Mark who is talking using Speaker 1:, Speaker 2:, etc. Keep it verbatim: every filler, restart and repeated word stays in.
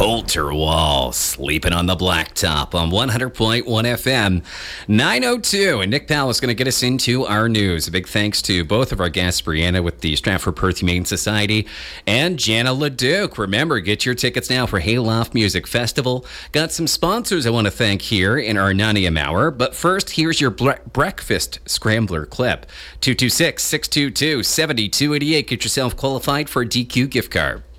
Speaker 1: Coulter Wall, Sleeping on the Blacktop on one hundred point one F M, nine oh two. And Nick Powell is going to get us into our news. A big thanks to both of our guests, Brianna with the Stratford Perth Humane Society and Jana Leduc. Remember, get your tickets now for Hayloft Music Festival. Got some sponsors I want to thank here in our Nanium Hour. But first, here's your bre- breakfast scrambler clip. two two six, six two two, seven two eight eight. Get yourself qualified for a D Q gift card.